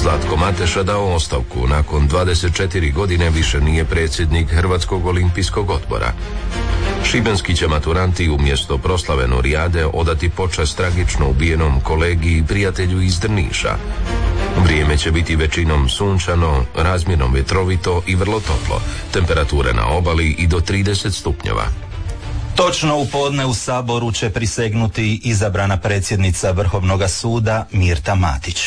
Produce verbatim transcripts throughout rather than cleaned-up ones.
Zlatko Mateša dao ostavku. Nakon dvadeset četiri godine više nije predsjednik Hrvatskog olimpijskog odbora. Šibenski će maturanti umjesto proslave Norijade odati počast tragično ubijenom kolegi i prijatelju iz Drniša. Vrijeme će biti većinom sunčano, razmjerno vjetrovito i vrlo toplo. Temperature na obali i do trideset stupnjeva. Točno u podne u Saboru će prisegnuti izabrana predsjednica Vrhovnoga suda Mirta Matić.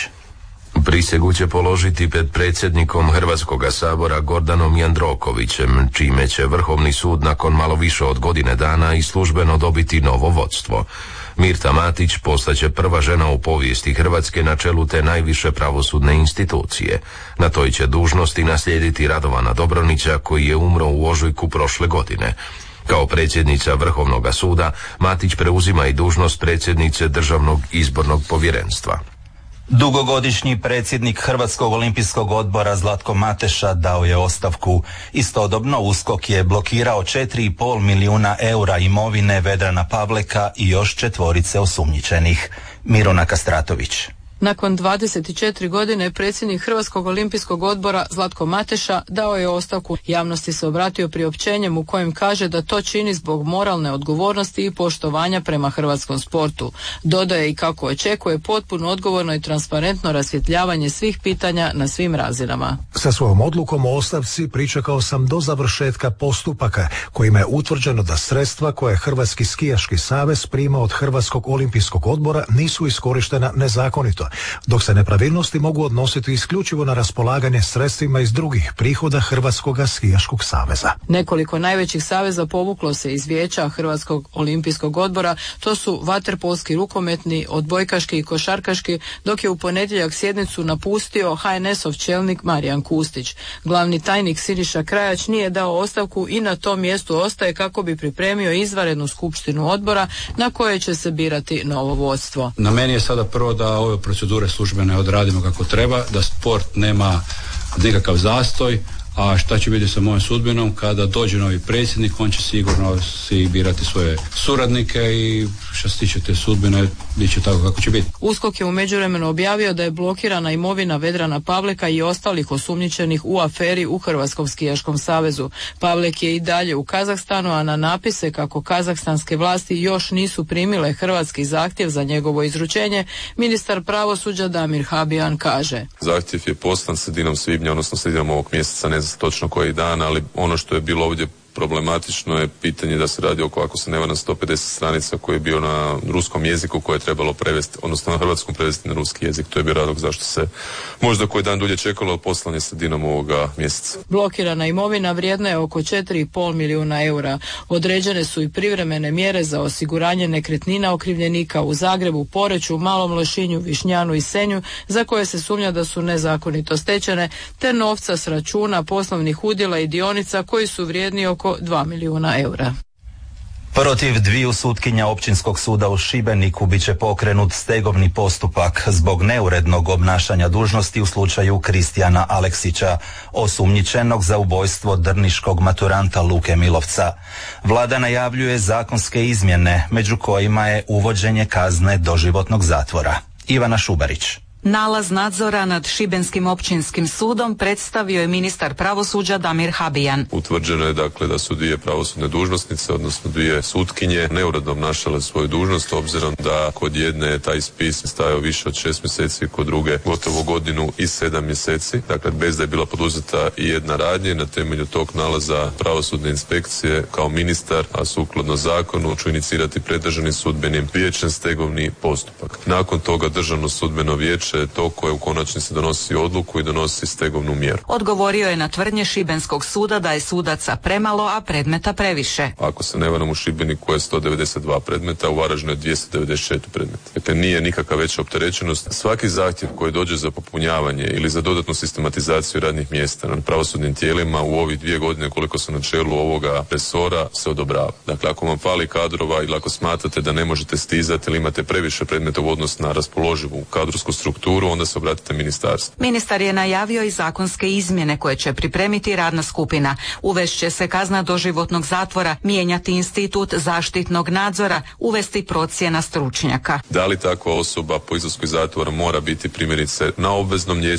Prisegu će položiti pred predsjednikom Hrvatskoga sabora Gordanom Jandrokovićem, čime će Vrhovni sud nakon malo više od godine dana i službeno dobiti novo vodstvo. Mirta Matić postaće prva žena u povijesti Hrvatske na čelu te najviše pravosudne institucije. Na toj će dužnosti naslijediti Radovana Dobronića, koji je umro u ožujku prošle godine. Kao predsjednica Vrhovnoga suda, Matić preuzima i dužnost predsjednice Državnog izbornog povjerenstva. Dugogodišnji predsjednik Hrvatskog olimpijskog odbora Zlatko Mateša dao je ostavku. Istodobno USKOK je blokirao četiri i pol milijuna eura imovine Vedrana Pavleka i još četvorice osumnjičenih. Miruna Kastratović. Nakon dvadeset četiri godine predsjednik Hrvatskog olimpijskog odbora Zlatko Mateša dao je ostavku. Javnosti se obratio priopćenjem u kojem kaže da to čini zbog moralne odgovornosti i poštovanja prema hrvatskom sportu. Dodaje i kako očekuje potpuno odgovorno i transparentno rasvjetljavanje svih pitanja na svim razinama. Sa svojom odlukom o ostavci pričekao sam do završetka postupaka kojima je utvrđeno da sredstva koje Hrvatski skijaški savez prima od Hrvatskog olimpijskog odbora nisu iskorištena nezakonito, dok se nepravilnosti mogu odnositi isključivo na raspolaganje sredstvima iz drugih prihoda Hrvatskog skijaškog saveza. Nekoliko najvećih saveza povuklo se iz vijeća Hrvatskog olimpijskog odbora, to su vaterpolski, rukometni, odbojkaški i košarkaški, dok je u ponedjeljak sjednicu napustio H N S-ov čelnik Marijan Kustić. Glavni tajnik Siniša Krajač nije dao ostavku i na tom mjestu ostaje kako bi pripremio izvanrednu skupštinu odbora na kojoj će se birati novo vodstvo. Na meni je sada prvo da ove procedure službene odradimo kako treba, da sport nema nikakav zastoj, a šta će biti sa mojom sudbinom kada dođe novi predsjednik, on će sigurno si birati svoje suradnike i što se tiče te sudbine, bit će tako kako će biti. USKOK je u međuvremenu objavio da je blokirana imovina Vedrana Pavleka i ostalih osumnjičenih u aferi u Hrvatskom skijaškom savezu. Pavlek je i dalje u Kazahstanu, a na napise kako kazahstanske vlasti još nisu primile hrvatski zahtjev za njegovo izručenje, ministar pravosuđa Damir Habijan kaže: Zahtjev je poslan sredinom svibnja, odnosno sredinom ovog mjeseca, ne znam točno koji dan, ali ono što je bilo ovdje problematično je pitanje da se radi oko, ako se ne varam, sto pedeset stranica koji je bio na ruskom jeziku, koje je trebalo prevesti, odnosno na hrvatskom prevesti na ruski jezik. To je bio razlog zašto se možda koji dan dulje čekalo, poslan je sredinom ovoga mjeseca. Blokirana imovina vrijedna je oko četiri i pol milijuna eura. Određene su i privremene mjere za osiguranje nekretnina okrivljenika u Zagrebu, Poreču, Malom Lošinju, Višnjanu i Senju, za koje se sumnja da su nezakonito stečene, te novca s računa poslovnih udjela i dionica koji su vrijedni oko dva milijuna eura. Protiv dviju sutkinja Općinskog suda u Šibeniku bit će pokrenut stegovni postupak zbog neurednog obnašanja dužnosti u slučaju Kristijana Aleksića, osumnjičenog za ubojstvo drniškog maturanta Luke Milovca. Vlada najavljuje zakonske izmjene, među kojima je uvođenje kazne doživotnog zatvora. Ivana Šubarić. Nalaz nadzora nad Šibenskim općinskim sudom predstavio je ministar pravosuđa Damir Habijan. Utvrđeno je dakle da su dvije pravosudne dužnosnice, odnosno dvije sutkinje, neuredno obnašale svoju dužnost, obzirom da kod jedne je taj spis stajao više od šest mjeseci, kod druge gotovo godinu i sedam mjeseci. Dakle, bez da je bila poduzeta i jedna radnja, na temelju tog nalaza pravosudne inspekcije kao ministar, a sukladno zakonu, ću inicirati pred Državnim sudbenim vijećem stegovni postupak. Nakon toga Državno sudbeno vijeće je to koje u konačnici donosi odluku i donosi stegovnu mjeru. Odgovorio je na tvrdnje Šibenskog suda da je sudaca premalo, a predmeta previše. Ako se ne varam, u Šibeniku je sto devedeset dva predmeta, u Varaždinu je dvjesto devedeset četiri predmeta. Dakle, nije nikakva veća opterećenost. Svaki zahtjev koji dođe za popunjavanje ili za dodatnu sistematizaciju radnih mjesta na pravosudnim tijelima u ovih dvije godine koliko sam na čelu ovoga resora se odobrava. Dakle, ako vam fali kadrova ili ako smatrate da ne možete stizati ili imate previše predmeta u odnosu na raspoloživu kadrovsku strukturu, onda se obratite ministarstvu. Ministar je najavio i zakonske izmjene koje će pripremiti radna skupina. Uvešće se kazna doživotnog zatvora, mijenjati institut zaštitnog nadzora, uvesti procjena stručnjaka. Da li takva osoba po izlasku iz zatvora mora biti primjerice na obveznom liječenju